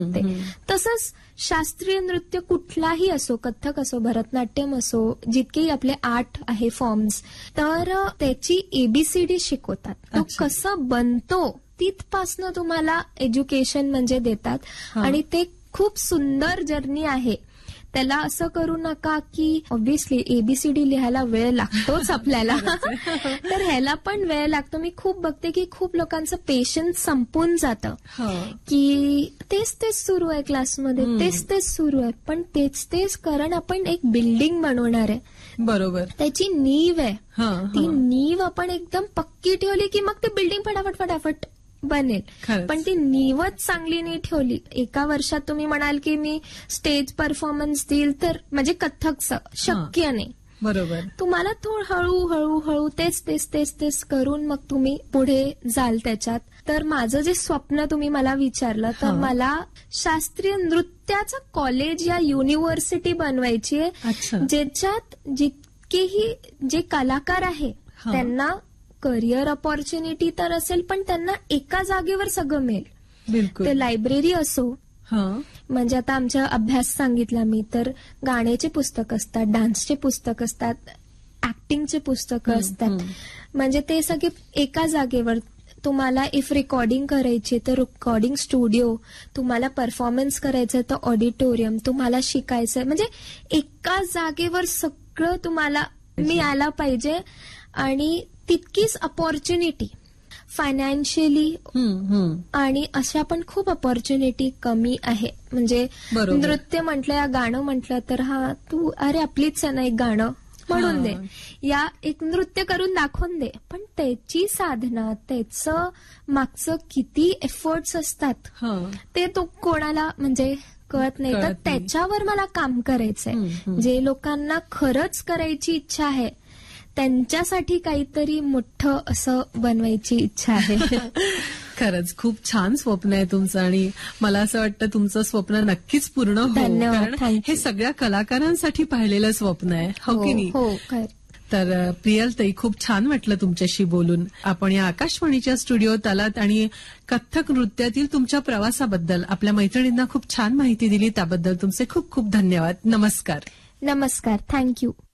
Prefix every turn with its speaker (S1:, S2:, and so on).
S1: शकते. तसंच शास्त्रीय नृत्य कुठलाही असो, कथ्थक असो, भरतनाट्यम असो, जितकेही आपले आर्ट आहे फॉर्म्स, तर त्याची एबीसीडी शिकवतात. तो कसं बनतो तिथपासनं तुम्हाला एज्युकेशन म्हणजे देतात आणि ते खूप सुंदर जर्नी आहे. त्याला असं करू नका की ऑब्व्हियसली एबीसीडी लिहायला वेळ लागतोच आपल्याला, तर ह्याला पण वेळ लागतो. मी खूप बघते की खूप लोकांचं पेशन्स संपून जातं की तेच सुरू आहे क्लासमध्ये, तेच सुरू आहे, पण तेच कारण आपण एक बिल्डिंग बनवणार आहे.
S2: बरोबर,
S1: त्याची नीव आहे. ती नीव आपण एकदम पक्की ठेवली की मग ती बिल्डिंग फटाफट बनेल. पण ती नीवच चांगली नाही ठेवली, एका वर्षात तुम्ही म्हणाल की मी स्टेज परफॉर्मन्स देईल, तर म्हणजे कथ्थकचं शक्य नाही.
S2: बरोबर,
S1: तुम्हाला थोडं हळूहळू तेच करून मग तुम्ही पुढे जाल त्याच्यात. तर माझं जे स्वप्न तुम्ही मला विचारलं, तर मला शास्त्रीय नृत्याचं कॉलेज या युनिव्हर्सिटी बनवायची आहे, ज्याच्यात जितकेही जे कलाकार आहे त्यांना करिअर ऑपॉर्च्युनिटी तर असेल, पण त्यांना एका जागेवर सगळं मिळेल.
S2: बिलकुल.
S1: ते लायब्ररी असो, म्हणजे आता आमच्या अभ्यास सांगितला मी, तर गाण्याचे पुस्तक असतात, डान्सचे पुस्तक असतात, ऍक्टिंगचे पुस्तकं असतात, म्हणजे ते सगळे एका जागेवर. तुम्हाला इफ रेकॉर्डिंग करायची तर रेकॉर्डिंग स्टुडिओ, तुम्हाला परफॉर्मन्स करायचं तर ऑडिटोरियम, तुम्हाला शिकायचंय, म्हणजे एका जागेवर सगळं तुम्हाला मिळायला पाहिजे. आणि तितकीच अपॉर्च्युनिटी फायनान्शियली आणि अशा पण खूप अपॉर्च्युनिटी कमी आहे. म्हणजे नृत्य म्हटलं या गाणं म्हटलं तर तू अरे आपलीच आहे ना एक गाणं म्हणून दे, या एक नृत्य करून दाखवून दे, पण त्याची साधना, त्याचं मागचं किती एफर्ट्स असतात ते तो कोणाला म्हणजे कळत नाही. तर त्याच्यावर मला काम करायचंय. जे लोकांना खरंच करायची इच्छा आहे त्यांच्यासाठी काहीतरी मोठं असं बनवायची इच्छा आहे.
S2: खरंच खूप छान स्वप्न आहे तुमचं आणि मला असं वाटतं तुमचं स्वप्न नक्कीच पूर्ण होईल. कारण हे सगळ्या कलाकारांसाठी पाहिलेलं स्वप्न आहे, हो की नाही?
S1: हो.
S2: तर प्रियलताई, खूप छान वाटलं तुमच्याशी बोलून. आपण या आकाशवाणीच्या स्टुडिओत आलात आणि कथ्थक नृत्यातील तुमच्या प्रवासाबद्दल आपल्या मैत्रिणींना खूप छान माहिती दिली, त्याबद्दल तुमचे खूप खूप धन्यवाद. नमस्कार.
S1: थँक्यू.